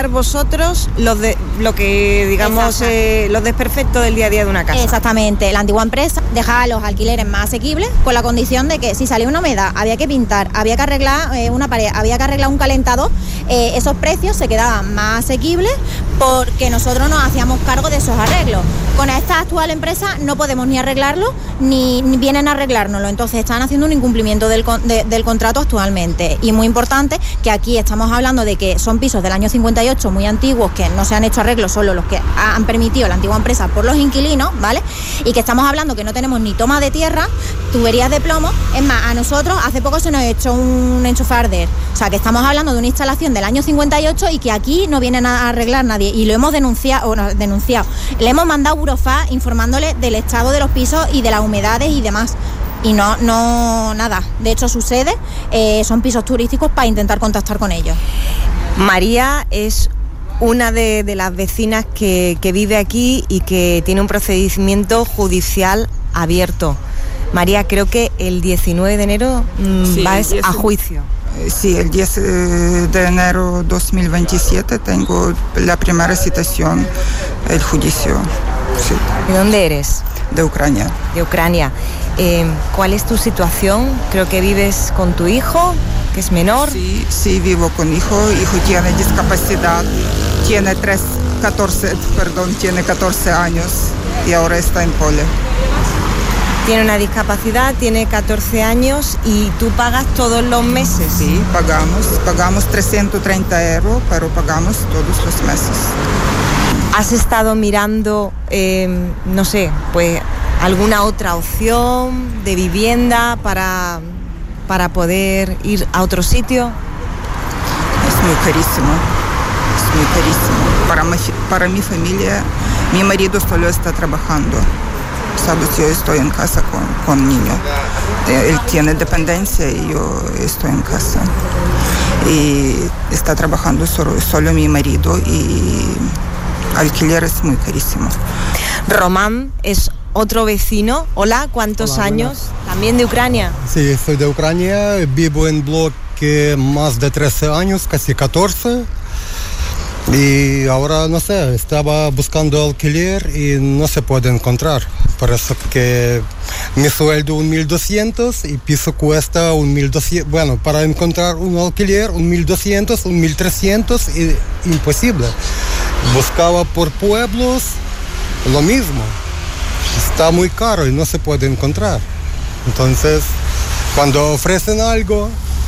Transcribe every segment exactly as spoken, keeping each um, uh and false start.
vosotros los de lo que digamos eh, los desperfectos del día a día de una casa. Exactamente, la antigua empresa dejaba los alquileres más asequibles con la condición de que si salía una humedad había que pintar, había que arreglar eh, una pared, había que arreglar un calentador, eh, esos precios se quedaban más asequibles porque nosotros nos hacíamos cargo de esos arreglos. Con esta actual empresa no podemos ni arreglarlo ni, ni vienen a arreglárnoslo, entonces están haciendo un incumplimiento del, de, del contrato actualmente. Y muy importante que aquí estamos hablando de que son pisos del año cincuenta y ocho muy antiguos que no se han hecho arreglos, solo los que han permitido la antigua empresa por los inquilinos, ¿vale? Y que estamos hablando que no tenemos ni toma de tierra, tuberías de plomo. Es más, a nosotros hace poco se nos ha hecho un enchufe arder. O sea, que estamos hablando de una instalación del año cincuenta y ocho y que aquí no vienen a arreglar nadie. Y lo hemos denunciado, o no, denunciado. Le hemos mandado Burofax informándole del estado de los pisos y de las humedades y demás. Y no, no, nada. De hecho, su sede eh, son pisos turísticos para intentar contactar con ellos. María es una de, de las vecinas que, que vive aquí y que tiene un procedimiento judicial abierto. María, creo que el diecinueve de enero mmm, sí, vas a juicio. Sí, el diez de enero de dos mil veintisiete tengo la primera citación, el juicio. Sí. ¿De dónde eres? De Ucrania. De Ucrania. Eh, ¿Cuál es tu situación? Creo que vives con tu hijo, que es menor. Sí, sí, vivo con hijo. Hijo tiene discapacidad, tiene tres, catorce, perdón, tiene catorce años y ahora está en cole. Tiene una discapacidad, tiene catorce años y tú pagas todos los meses. Sí, pagamos, pagamos trescientos treinta euros, pero pagamos todos los meses. ¿Has estado mirando, eh, no sé, pues alguna otra opción de vivienda para, para poder ir a otro sitio? Es muy carísimo, es muy carísimo. Para mi, para mi familia, mi marido solo está trabajando. Sabes, yo estoy en casa con, con niño. Él tiene dependencia y yo estoy en casa. Y está trabajando solo, solo mi marido y alquiler es muy carísimo. Román es otro vecino. Hola, ¿cuántos Hola, años? Buenas. ¿También de Ucrania? Sí, soy de Ucrania. Vivo en bloque más de trece años, casi catorce. Y ahora, no sé, estaba buscando alquiler y no se puede encontrar. Por eso que mi sueldo un mil doscientos y piso cuesta un mil doscientos. Bueno, para encontrar un alquiler, un mil doscientos, un mil trescientos, y, imposible. Buscaba por pueblos, lo mismo. Está muy caro y no se puede encontrar. Entonces, cuando ofrecen algo,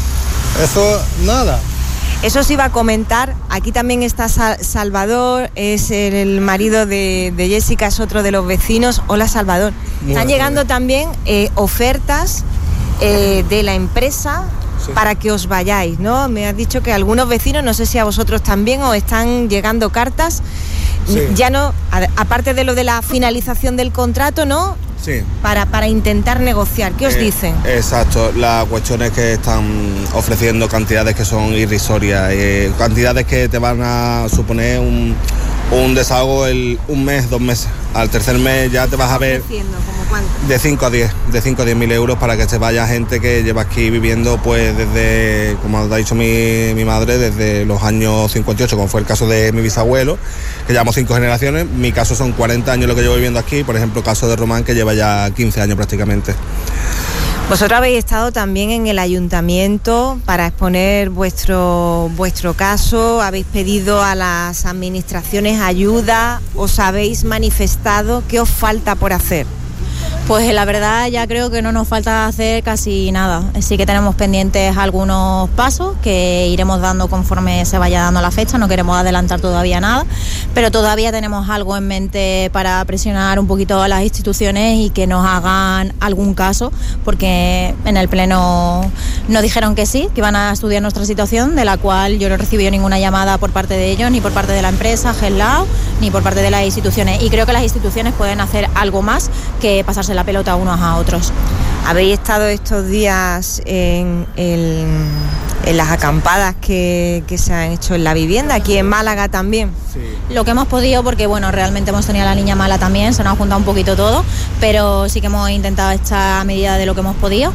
eso nada. Eso os iba a comentar, aquí también está Salvador, es el marido de, de Jessica, es otro de los vecinos. Hola, Salvador. Muy Están llegando bien. también eh, ofertas eh, de la empresa sí. para que os vayáis, ¿no? Me has dicho que algunos vecinos, no sé si a vosotros también, os están llegando cartas, sí. ya no, a, aparte de lo de la finalización del contrato, ¿no? Sí. Para, para intentar negociar. ¿Qué os eh, dicen? Exacto, la cuestión es que están ofreciendo cantidades que son irrisorias, eh, cantidades que te van a suponer un, un desahogo el un mes, dos meses. Al tercer mes ya te vas a ver ¿Cómo cuánto? de cinco a diez, de cinco a diez mil euros para que se vaya gente que lleva aquí viviendo pues desde, como ha dicho mi, mi madre, desde los años cincuenta y ocho, como fue el caso de mi bisabuelo, que llevamos cinco generaciones. Mi caso son cuarenta años lo que llevo viviendo aquí, por ejemplo, el caso de Román, que lleva ya quince años prácticamente. Vosotros habéis estado también en el ayuntamiento para exponer vuestro, vuestro caso, habéis pedido a las administraciones ayuda, os habéis manifestado. ¿Qué os falta por hacer? Pues la verdad ya creo que no nos falta hacer casi nada. Sí que tenemos pendientes algunos pasos que iremos dando conforme se vaya dando la fecha, no queremos adelantar todavía nada, pero todavía tenemos algo en mente para presionar un poquito a las instituciones y que nos hagan algún caso, porque en el pleno nos dijeron que sí, que iban a estudiar nuestra situación, de la cual yo no he recibido ninguna llamada por parte de ellos, ni por parte de la empresa, Gelao, ni por parte de las instituciones, y creo que las instituciones pueden hacer algo más que pasarse la pelota unos a otros. Habéis estado estos días en el, en las acampadas que, que se han hecho en la vivienda, aquí en Málaga también. Sí. Lo que hemos podido, porque bueno, realmente hemos tenido a la niña mala también, se nos ha juntado un poquito todo, pero sí que hemos intentado estar a medida de lo que hemos podido.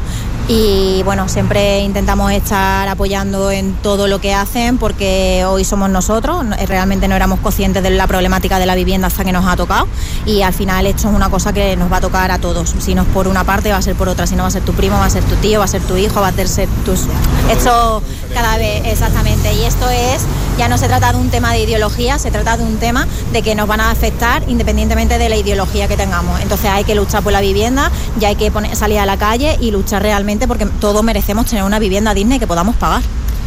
Y bueno, siempre intentamos estar apoyando en todo lo que hacen, porque hoy somos nosotros, realmente no éramos conscientes de la problemática de la vivienda hasta que nos ha tocado, y al final esto es una cosa que nos va a tocar a todos, si no es por una parte va a ser por otra, si no va a ser tu primo, va a ser tu tío, va a ser tu hijo, va a ser tus... Esto cada vez, exactamente, y esto es, ya no se trata de un tema de ideología, se trata de un tema de que nos van a afectar independientemente de la ideología que tengamos. Entonces hay que luchar por la vivienda, ya hay que poner, salir a la calle y luchar realmente, porque todos merecemos tener una vivienda digna y que podamos pagar.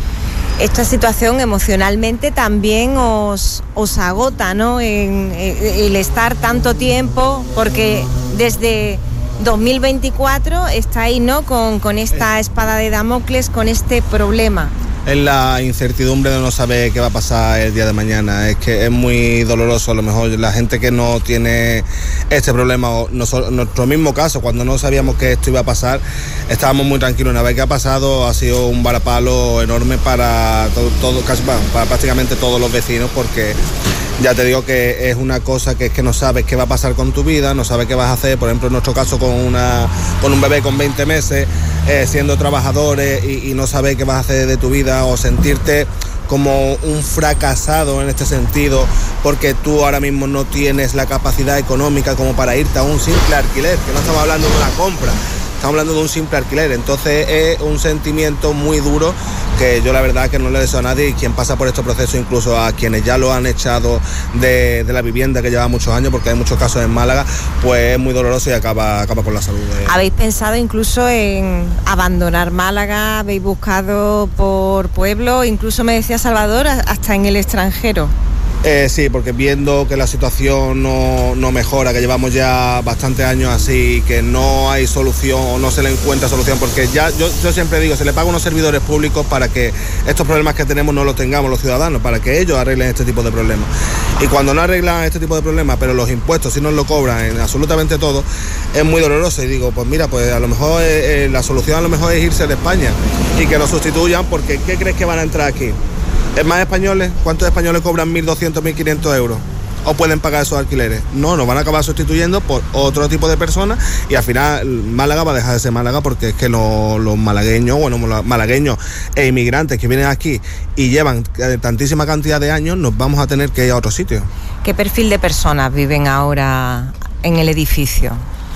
Esta situación emocionalmente también os, os agota, ¿no? En, en, el estar tanto tiempo, porque desde dos mil veinticuatro estáis, ¿no? Con, con esta espada de Damocles, con este problema. Es la incertidumbre de no saber qué va a pasar el día de mañana. Es que es muy doloroso. A lo mejor la gente que no tiene este problema, o nosotros, nuestro mismo caso, cuando no sabíamos que esto iba a pasar, estábamos muy tranquilos. Una vez que ha pasado, ha sido un varapalo enorme para todo, todo casi para prácticamente todos los vecinos, porque ya te digo que es una cosa que es que no sabes qué va a pasar con tu vida, no sabes qué vas a hacer. Por ejemplo, en nuestro caso, con una con un bebé con veinte meses, eh, siendo trabajadores, y, y no saber qué vas a hacer de tu vida, o sentirte como un fracasado en este sentido, porque tú ahora mismo no tienes la capacidad económica como para irte a un simple alquiler, que no estamos hablando de una compra, estamos hablando de un simple alquiler. Entonces es un sentimiento muy duro que yo la verdad que no le deseo a nadie, y quien pasa por este proceso, incluso a quienes ya lo han echado de, de la vivienda, que lleva muchos años, porque hay muchos casos en Málaga, pues es muy doloroso y acaba, acaba con la salud. De... ¿Habéis pensado incluso en abandonar Málaga? ¿Habéis buscado por pueblo? Incluso me decía Salvador, hasta en el extranjero. Eh, sí, porque viendo que la situación no, no mejora, que llevamos ya bastantes años así, que no hay solución o no se le encuentra solución, porque ya yo, yo siempre digo, se le paga a unos servidores públicos para que estos problemas que tenemos no los tengamos los ciudadanos, para que ellos arreglen este tipo de problemas. Y cuando no arreglan este tipo de problemas, pero los impuestos sí nos lo cobran en absolutamente todo, es muy doloroso. Y digo, pues mira, pues a lo mejor eh, eh, la solución a lo mejor es irse de España y que nos sustituyan, porque ¿qué crees que van a entrar aquí? ¿Es más españoles? ¿Cuántos españoles cobran mil doscientos, mil quinientos euros? ¿O pueden pagar esos alquileres? No, nos van a acabar sustituyendo por otro tipo de personas, y al final Málaga va a dejar de ser Málaga, porque es que los, los malagueños, bueno, los malagueños e inmigrantes que vienen aquí y llevan tantísima cantidad de años, nos vamos a tener que ir a otro sitio. ¿Qué perfil de personas viven ahora en el edificio?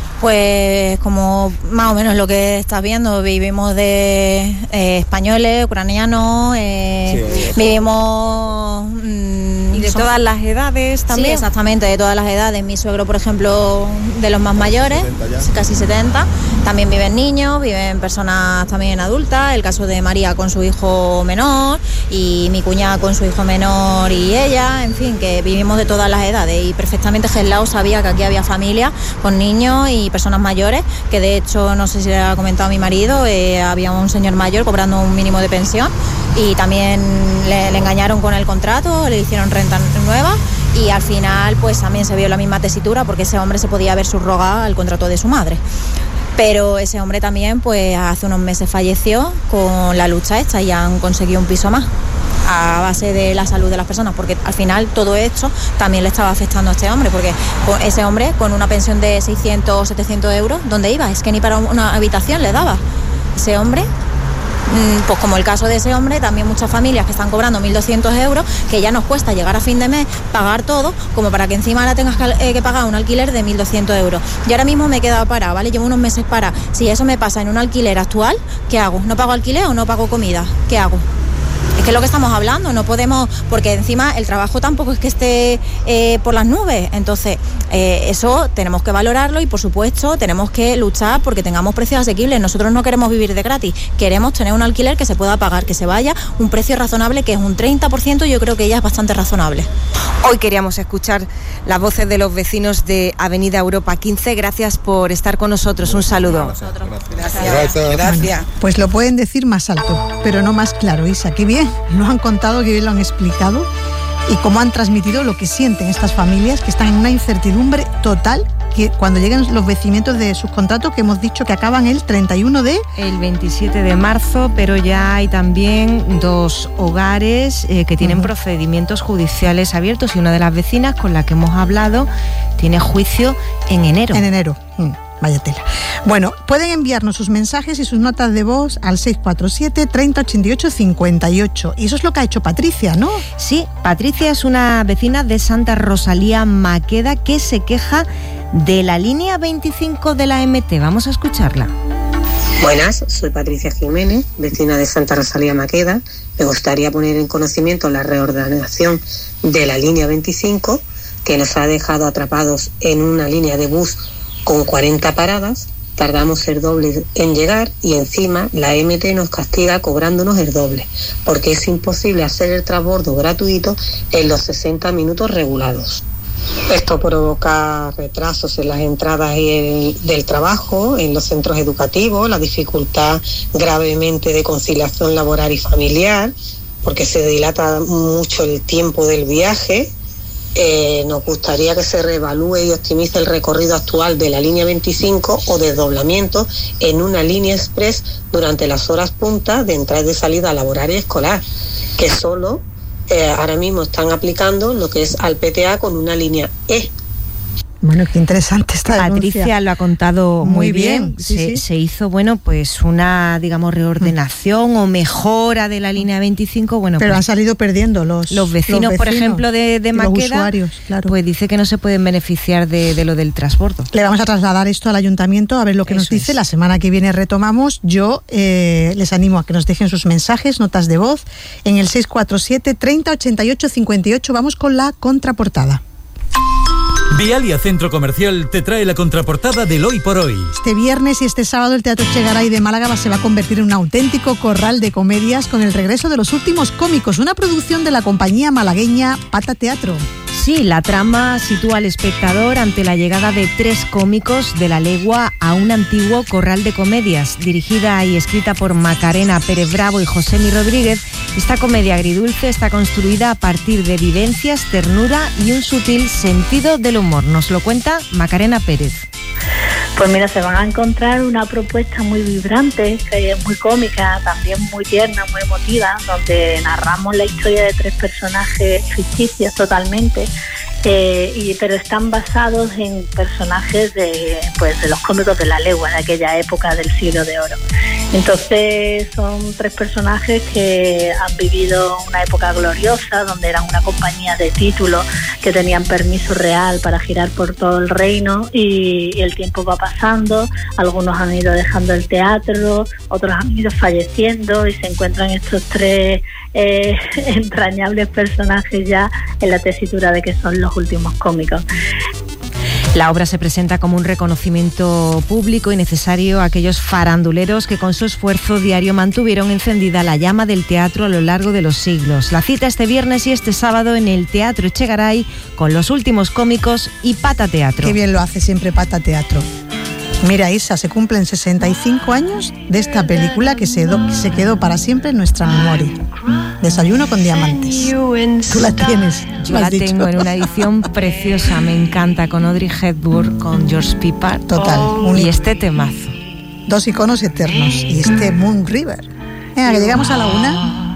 Pues como más o menos lo que estás viendo, vivimos de eh, españoles, ucranianos, eh, sí, vivimos... Mmm, ¿Y de son, todas las edades también? Sí, exactamente, de todas las edades. Mi suegro, por ejemplo, de los más mayores, casi setenta, también viven niños, viven personas también adultas, el caso de María con su hijo menor, y mi cuñada con su hijo menor y ella, en fin, que vivimos de todas las edades, y perfectamente Geslao sabía que aquí había familias con niños y personas mayores, que de hecho, no sé si le ha comentado a mi marido, eh, había un señor mayor cobrando un mínimo de pensión, y también le, le engañaron con el contrato, le hicieron renta nueva, y al final pues también se vio la misma tesitura, porque ese hombre se podía haber subrogado al contrato de su madre. Pero ese hombre también pues hace unos meses falleció con la lucha esta, y han conseguido un piso más a base de la salud de las personas, porque al final todo esto también le estaba afectando a este hombre, porque ese hombre con una pensión de seiscientos o setecientos euros, ¿dónde iba? Es que ni para una habitación le daba. Ese hombre, pues como el caso de ese hombre, también muchas familias que están cobrando mil doscientos euros, que ya nos cuesta llegar a fin de mes, pagar todo, como para que encima ahora tengas que, eh, que pagar un alquiler de mil doscientos euros. Yo ahora mismo me he quedado parada, ¿vale? Llevo unos meses parada. Si eso me pasa en un alquiler actual, ¿qué hago? ¿No pago alquiler o no pago comida? ¿Qué hago? Es que es lo que estamos hablando, no podemos, porque encima el trabajo tampoco es que esté eh, por las nubes. Entonces, eh, eso tenemos que valorarlo, y por supuesto tenemos que luchar porque tengamos precios asequibles. Nosotros no queremos vivir de gratis, queremos tener un alquiler que se pueda pagar, que se vaya un precio razonable, que es un treinta por ciento, yo creo que ya es bastante razonable. Hoy queríamos escuchar las voces de los vecinos de Avenida Europa quince. Gracias por estar con nosotros. Un saludo. Gracias. Gracias. Gracias. Gracias. Bueno, pues lo pueden decir más alto, pero no más claro, Isa. Qué bien, lo han contado, qué bien lo han explicado, y cómo han transmitido lo que sienten estas familias, que están en una incertidumbre total que cuando lleguen los vencimientos de sus contratos, que hemos dicho que acaban el treinta y uno de... El veintisiete de marzo, pero ya hay también dos hogares eh, que tienen uh-huh. procedimientos judiciales abiertos y una de las vecinas con la que hemos hablado tiene juicio en enero. En enero. Mm. Vaya tela. Bueno, pueden enviarnos sus mensajes y sus notas de voz al seis cuatro siete, treinta, ochenta y ocho, cincuenta y ocho. Y eso es lo que ha hecho Patricia, ¿no? Sí, Patricia es una vecina de Santa Rosalía Maqueda que se queja de la línea veinticinco de la M T. Vamos a escucharla. Buenas, soy Patricia Jiménez, vecina de Santa Rosalía Maqueda. Me gustaría poner en conocimiento la reordenación de la línea veinticinco, que nos ha dejado atrapados en una línea de bus con cuarenta paradas, tardamos el doble en llegar y encima la M T nos castiga cobrándonos el doble, porque es imposible hacer el transbordo gratuito en los sesenta minutos regulados. Esto provoca retrasos en las entradas y el, del trabajo, en los centros educativos, la dificultad gravemente de conciliación laboral y familiar, porque se dilata mucho el tiempo del viaje. Eh, nos gustaría que se reevalúe y optimice el recorrido actual de la línea veinticinco o desdoblamiento en una línea express durante las horas punta de entrada y de salida laboral y escolar, que solo eh, ahora mismo están aplicando lo que es al P T A con una línea E. Bueno, qué interesante esta denuncia. Patricia lo ha contado muy, muy bien. bien. Sí, se, sí. se hizo, bueno, pues una, digamos, reordenación mm. o mejora de la línea veinticinco. Bueno, pero pues, han salido perdiendo los, los, vecinos, los vecinos, por ejemplo, de, de Maqueda, los usuarios, claro. Pues dice que no se pueden beneficiar de, de lo del transbordo. Le vamos a trasladar esto al ayuntamiento a ver lo que Eso nos dice. Es. La semana que viene retomamos. Yo eh, les animo a que nos dejen sus mensajes, notas de voz, en el seis cuatro siete, treinta, ochenta y ocho, cincuenta y ocho. Vamos con la contraportada. Vialia Centro Comercial te trae la contraportada del Hoy por Hoy. Este viernes y este sábado el Teatro Echegaray de Málaga se va a convertir en un auténtico corral de comedias con el regreso de los últimos cómicos, una producción de la compañía malagueña Pata Teatro. Sí, la trama sitúa al espectador ante la llegada de tres cómicos de la legua a un antiguo corral de comedias. Dirigida y escrita por Macarena Pérez Bravo y Josemi Rodríguez, esta comedia agridulce está construida a partir de vivencias, ternura y un sutil sentido del humor. Nos lo cuenta Macarena Pérez. Pues mira, se van a encontrar una propuesta muy vibrante, que es muy cómica, también muy tierna, muy emotiva, donde narramos la historia de tres personajes ficticios totalmente, eh, y, pero están basados en personajes de, pues, de los cómicos de la legua, de aquella época del siglo de oro. Entonces son tres personajes que han vivido una época gloriosa, donde eran una compañía de título, que tenían permiso real para girar por todo el reino, y, y el tiempo va pasando, algunos han ido dejando el teatro, otros han ido falleciendo y se encuentran estos tres eh, entrañables personajes ya en la tesitura de que son los últimos cómicos. La obra se presenta como un reconocimiento público y necesario a aquellos faranduleros que con su esfuerzo diario mantuvieron encendida la llama del teatro a lo largo de los siglos. La cita este viernes y este sábado en el Teatro Echegaray con los últimos cómicos y Pata Teatro. Qué bien lo hace siempre Pata Teatro. Mira, Isa, se cumplen sesenta y cinco años de esta película que se, do, que se quedó para siempre en nuestra memoria. Desayuno con diamantes. Tú la tienes. Yo la dicho. tengo en una edición preciosa, me encanta, con Audrey Hepburn, con George Piper. Total. Un... Y este temazo. Dos iconos eternos. Y este Moon River. Venga, que llegamos a la una.